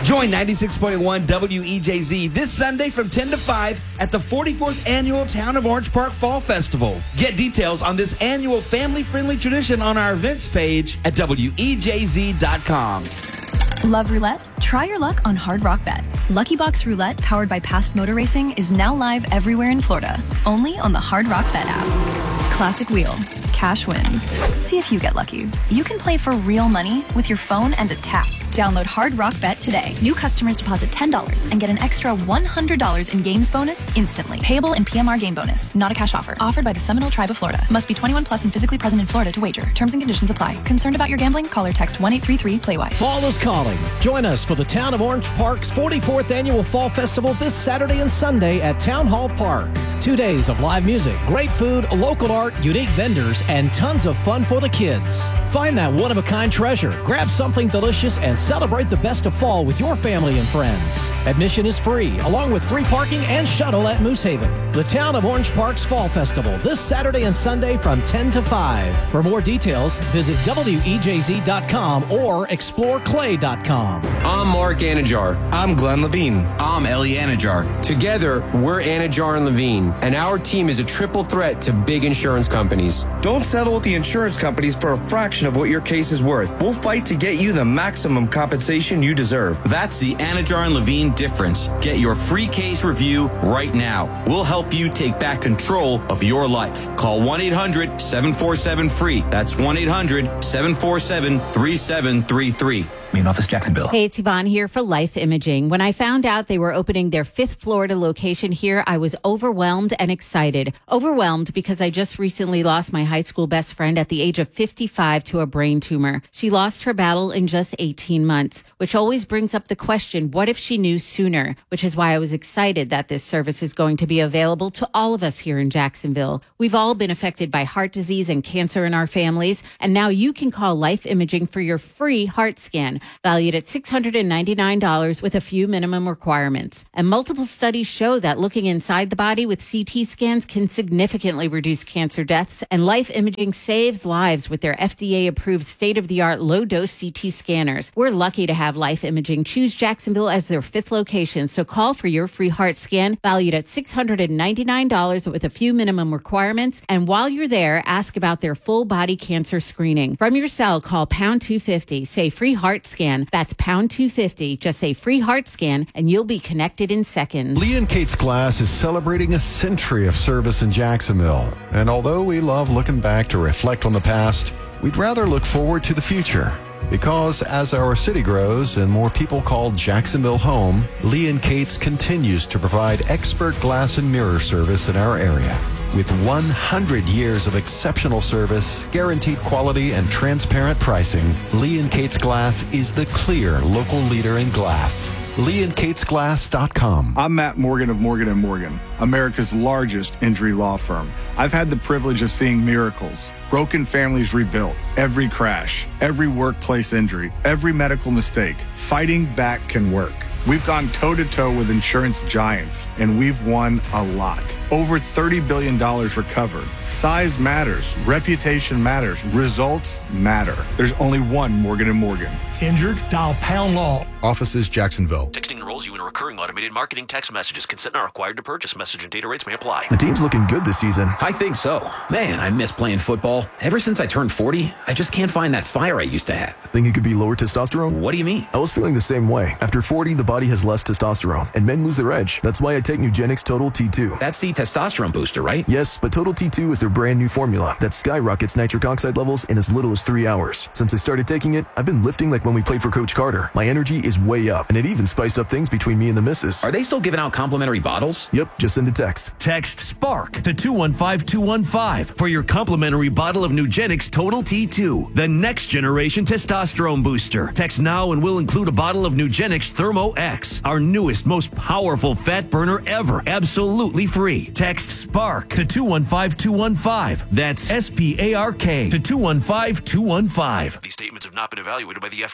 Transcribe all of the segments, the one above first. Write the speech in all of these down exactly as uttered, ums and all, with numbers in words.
Join ninety-six point one W E J Z this Sunday from ten to five at the forty-fourth Annual Town of Orange Park Fall Festival. Get details on this annual family-friendly tradition on our events page at W E J Z dot com. Love roulette? Try your luck on Hard Rock Bet. Lucky Box Roulette, powered by Past Motor Racing, is now live everywhere in Florida, only on the Hard Rock Bet app. Classic wheel. Cash wins. See if you get lucky. You can play for real money with your phone and a tap. Download Hard Rock Bet today. New customers deposit ten dollars and get an extra one hundred dollars in games bonus instantly. Payable in P M R game bonus. Not a cash offer. Offered by the Seminole Tribe of Florida. Must be twenty-one plus and physically present in Florida to wager. Terms and conditions apply. Concerned about your gambling? Call or text one eight three three play wise. Fall is calling. Join us for the Town of Orange Park's forty-fourth Annual Fall Festival this Saturday and Sunday at Town Hall Park. Two days of live music, great food, local art, unique vendors, and tons of fun for the kids. Find that one-of-a-kind treasure, grab something delicious, and celebrate the best of fall with your family and friends. Admission is free, along with free parking and shuttle at Moose Haven. The Town of Orange Park's Fall Festival this Saturday and Sunday from ten to five. For more details, visit W E J Z dot com or explore clay dot com. I'm Mark Anajar. I'm Glenn Levine. I'm Ellie Anajar. Together, we're Anajar and Levine, and our team is a triple threat to big insurance companies. Don't settle with the insurance companies for a fraction of what your case is worth. We'll fight to get you the maximum compensation you deserve. That's the Anajar and Levine difference. Get your free case review right now. We'll help you take back control of your life. Call one eight hundred seven four seven free. That's one eight hundred seven four seven three seven three three. Main office, Jacksonville. Hey, it's Yvonne here for Life Imaging. When I found out they were opening their fifth Florida location here, I was overwhelmed and excited. Overwhelmed because I just recently lost my high school best friend at the age of fifty-five to a brain tumor. She lost her battle in just eighteen months, which always brings up the question, what if she knew sooner? Which is why I was excited that this service is going to be available to all of us here in Jacksonville. We've all been affected by heart disease and cancer in our families, and now you can call Life Imaging for your free heart scan, valued at six hundred ninety-nine dollars with a few minimum requirements. And multiple studies show that looking inside the body with C T scans can significantly reduce cancer deaths, and Life Imaging saves lives with their F D A-approved state-of-the-art low-dose C T scanners. We're lucky to have Life Imaging choose Jacksonville as their fifth location, so call for your free heart scan, valued at six hundred ninety-nine dollars with a few minimum requirements. And while you're there, ask about their full-body cancer screening. From your cell, call pound two fifty, say free heart scan. That's pound two fifty. Just say free heart scan and you'll be connected in seconds. Lee and Kate's Glass is celebrating a century of service in Jacksonville. And although we love looking back to reflect on the past, we'd rather look forward to the future. Because as our city grows and more people call Jacksonville home, Lee and Kate's continues to provide expert glass and mirror service in our area. With one hundred years of exceptional service, guaranteed quality, and transparent pricing, Lee and Kate's Glass is the clear local leader in glass. Lee and Kate's Glass dot com. I'm Matt Morgan of Morgan and Morgan, America's largest injury law firm. I've had the privilege of seeing miracles, broken families rebuilt, every crash, every workplace injury, every medical mistake. Fighting back can work. We've gone toe-to-toe with insurance giants, and we've won a lot. Over thirty billion dollars recovered. Size matters. Reputation matters. Results matter. There's only one Morgan and Morgan. Injured? Dial pound law. Offices, Jacksonville. Texting enrolls you in a recurring automated marketing text messages. Consent not required to purchase. Message and data rates may apply. The team's looking good this season. I think so. Man, I miss playing football. Ever since I turned forty, I just can't find that fire I used to have. Think it could be lower testosterone? What do you mean? I was feeling the same way. After forty, the body has less testosterone, and men lose their edge. That's why I take Nugenix Total T two. That's the testosterone booster, right? Yes, but Total T two is their brand new formula that skyrockets nitric oxide levels in as little as three hours. Since I started taking it, I've been lifting like when we played for Coach Carter. My energy is way up, and it even spiced up things between me and the missus. Are they still giving out complimentary bottles? Yep, just send a text. Text SPARK to two one five two one five for your complimentary bottle of Nugenix Total T two, the next generation testosterone booster. Text now and we'll include a bottle of Nugenix Thermo X, our newest, most powerful fat burner ever, absolutely free. Text SPARK to two one five two one five. That's S P A R K to two one five two one five. These statements have not been evaluated by the F D A.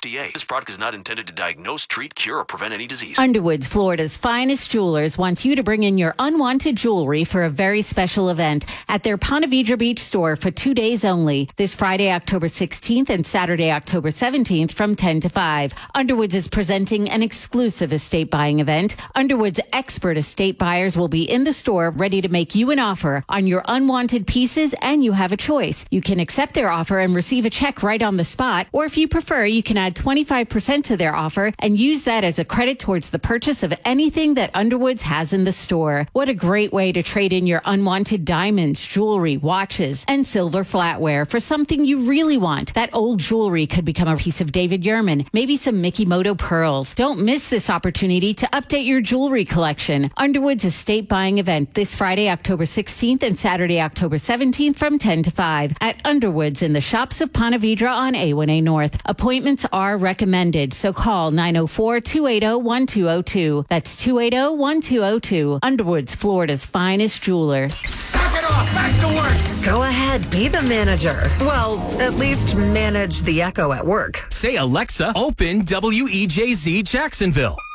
D A. This product is not intended to diagnose, treat, cure, or prevent any disease. Underwoods, Florida's finest jewelers, wants you to bring in your unwanted jewelry for a very special event at their Ponte Vedra Beach store for two days only. This Friday, October sixteenth and Saturday, October seventeenth from ten to five. Underwoods is presenting an exclusive estate buying event. Underwood's expert estate buyers will be in the store ready to make you an offer on your unwanted pieces, and you have a choice. You can accept their offer and receive a check right on the spot, or if you prefer, you can add twenty-five percent to their offer and use that as a credit towards the purchase of anything that Underwoods has in the store. What a great way to trade in your unwanted diamonds, jewelry, watches, and silver flatware for something you really want. That old jewelry could become a piece of David Yurman, maybe some Mikimoto pearls. Don't miss this opportunity to update your jewelry collection. Underwood's estate buying event this Friday, October sixteenth and Saturday, October seventeenth from ten to five at Underwood's in the shops of Ponte Vedra on A one A North. Appointments are recommended, so call nine oh four, two eight oh, one two oh two. That's two eight oh, one two oh two. Underwood's, Florida's finest jeweler. Back it off! Back to work! Go ahead, be the manager. Well, at least manage the echo at work. Say, Alexa, open W E J Z Jacksonville.